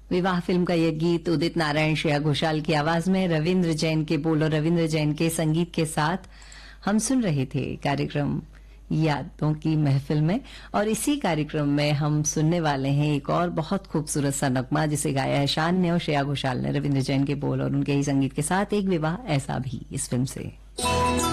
विवाह फिल्म का यह गीत उदित नारायण श्रेया घोषाल की आवाज में रविंद्र जैन के बोल और रविंद्र जैन के संगीत के साथ हम सुन रहे थे कार्यक्रम यादों की महफिल में। और इसी कार्यक्रम में हम सुनने वाले हैं एक और बहुत खूबसूरत सा नगमा जिसे गाया है शान ने और श्रेया घोषाल ने रविंद्र जैन के बोल और उनके ही संगीत के साथ, एक विवाह ऐसा भी, इस फिल्म से।